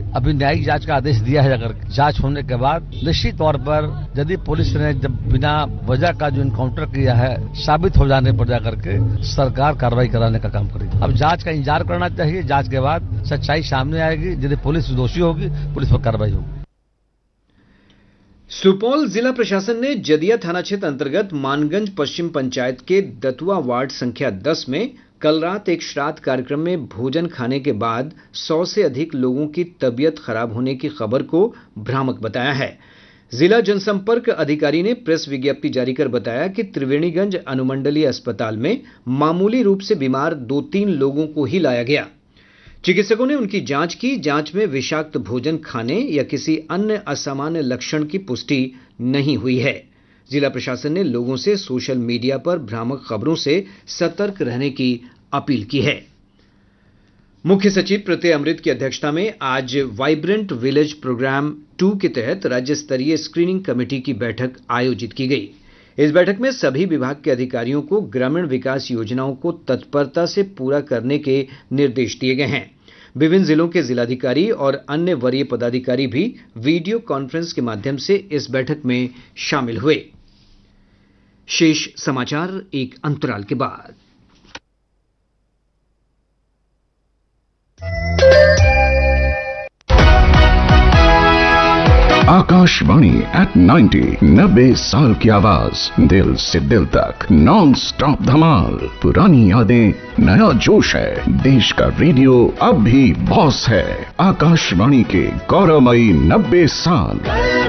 अभी न्यायिक जांच का आदेश दिया है। अगर जांच होने के बाद निश्चित तौर पर यदि पुलिस ने जब बिना वजह का जो इनकाउंटर किया है साबित हो जाने पर जाकर के सरकार कार्रवाई कराने का काम करेगी। अब जांच का इंतजार करना चाहिए, जांच के बाद सच्चाई सामने आएगी। यदि पुलिस दोषी होगी, पुलिस पर कार्रवाई होगी। सुपौल जिला प्रशासन ने जदिया थाना क्षेत्र अंतर्गत मानगंज पश्चिम पंचायत के दतुआ वार्ड संख्या 10 में कल रात एक श्राद्ध कार्यक्रम में भोजन खाने के बाद 100 से अधिक लोगों की तबीयत खराब होने की खबर को भ्रामक बताया है। जिला जनसंपर्क अधिकारी ने प्रेस विज्ञप्ति जारी कर बताया कि त्रिवेणीगंज अनुमंडलीय अस्पताल में मामूली रूप से बीमार 2-3 लोगों को ही लाया गया। चिकित्सकों ने उनकी जांच की। जांच में विषाक्त भोजन खाने या किसी अन्य असामान्य लक्षण की पुष्टि नहीं हुई है। जिला प्रशासन ने लोगों से सोशल मीडिया पर भ्रामक खबरों से सतर्क रहने की अपील की है। मुख्य सचिव प्रत्यय अमृत की अध्यक्षता में आज वाइब्रेंट विलेज प्रोग्राम 2 के तहत राज्य स्तरीय स्क्रीनिंग कमेटी की बैठक आयोजित की गई। इस बैठक में सभी विभाग के अधिकारियों को ग्रामीण विकास योजनाओं को तत्परता से पूरा करने के निर्देश दिए गए हैं। विभिन्न जिलों के जिलाधिकारी और अन्य वरीय पदाधिकारी भी वीडियो कॉन्फ्रेंस के माध्यम से इस बैठक में शामिल हुए। शेष समाचार एक अंतराल के बाद। आकाशवाणी एट 90 साल की आवाज, दिल से दिल तक नॉन स्टॉप धमाल। पुरानी यादें, नया जोश है। देश का रेडियो अब भी बॉस है। आकाशवाणी के गौरवमयी 90 साल।